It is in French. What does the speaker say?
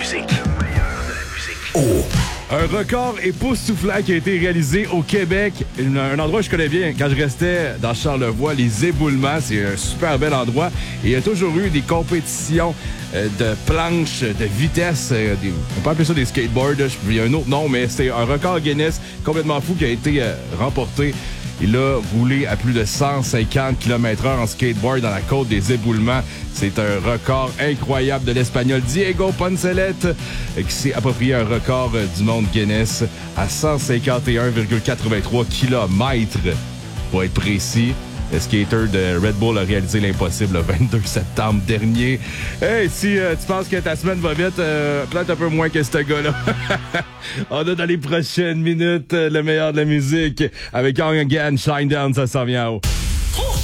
musique. Oh! Un record époustouflant qui a été réalisé au Québec. Un endroit que je connais bien quand je restais dans Charlevoix, les éboulements. C'est un super bel endroit. Et il y a toujours eu des compétitions de planches, de vitesse. On peut appeler ça des skateboards. Il y a un autre nom, mais c'est un record Guinness complètement fou qui a été remporté. Il a roulé à plus de 150 km/h en skateboard dans la côte des éboulements. C'est un record incroyable de l'Espagnol Diego Poncelette qui s'est approprié un record du monde Guinness à 151,83 km pour être précis. Le skater de Red Bull a réalisé l'impossible le 22 septembre dernier. Hey, si tu penses que ta semaine va vite, peut-être un peu moins que ce gars-là. On a dans les prochaines minutes le meilleur de la musique avec Young Again, Shine Down, ça s'en vient haut.